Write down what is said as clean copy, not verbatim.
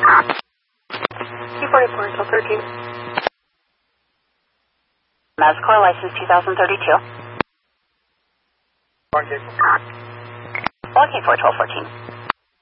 Q44 until 13. Mazcore license 2032. Market. Looking for 1214.